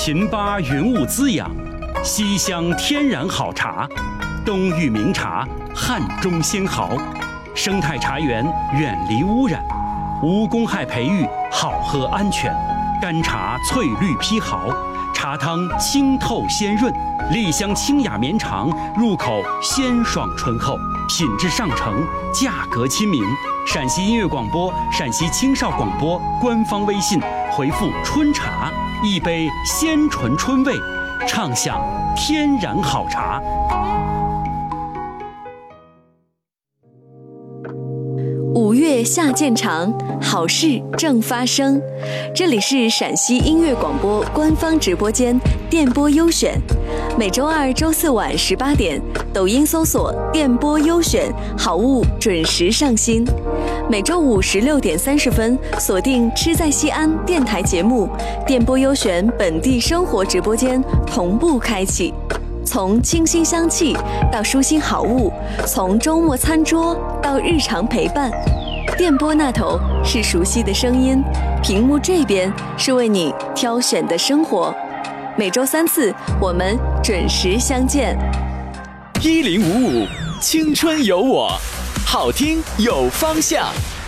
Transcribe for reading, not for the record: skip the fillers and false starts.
秦巴云雾滋养，西乡天然好茶，东域名茶，汉中鲜毫。生态茶园远离污染，无公害培育，好喝安全。干茶翠绿披毫，茶汤清透鲜润，丽香清雅绵长，入口鲜爽醇厚，品质上乘，价格亲民。陕西音乐广播、陕西青少广播官方微信回复“春茶”，一杯鲜醇春味，畅享天然好茶。 5月下渐长，好事正发生。这里是陕西音乐广播官方直播间电波优选，每周2、周4晚18点，抖音搜索“电波优选”，好物准时上新。每周5 16点30分，锁定《吃在西安》电台节目，电波优选本地生活直播间同步开启。从清新香气到舒心好物，从周末餐桌到日常陪伴，电波那头是熟悉的声音，屏幕这边是为你挑选的生活。每周3次，我们准时相见。 1055，青春有我，好听有方向。